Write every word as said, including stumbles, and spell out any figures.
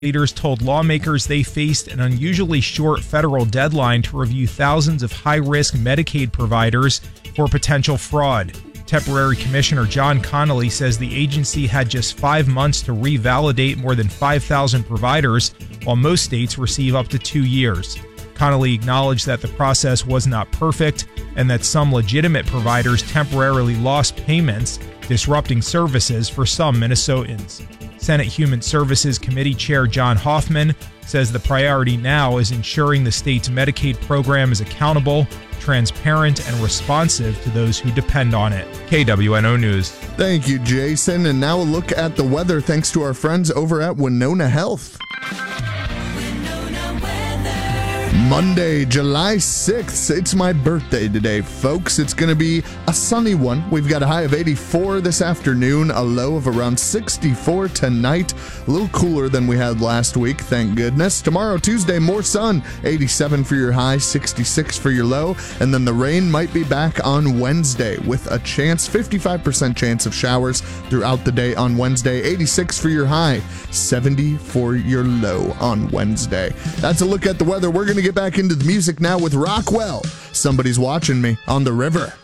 leaders told lawmakers they faced an unusually short federal deadline to review thousands of high-risk Medicaid providers for potential fraud. Temporary Commissioner John Connolly says the agency had just five months to revalidate more than five thousand providers, while most states receive up to two years. Connolly acknowledged that the process was not perfect and that some legitimate providers temporarily lost payments, disrupting services for some Minnesotans. Senate Human Services Committee Chair John Hoffman says the priority now is ensuring the state's Medicaid program is accountable, transparent, and responsive to those who depend on it. K W N O News. Thank you, Jason. And now a look at the weather thanks to our friends over at Winona Health. Monday, July sixth. It's my birthday today, folks. It's going to be a sunny one. We've got a high of eighty-four this afternoon, a low of around sixty-four tonight. A little cooler than we had last week, thank goodness. Tomorrow, Tuesday, more sun. eighty-seven for your high, sixty-six for your low. And then the rain might be back on Wednesday with a chance, fifty-five percent chance of showers throughout the day on Wednesday. eighty-six for your high, seventy for your low on Wednesday. That's a look at the weather. We're going to get back into the music now with Rockwell. Somebody's Watching Me on the River.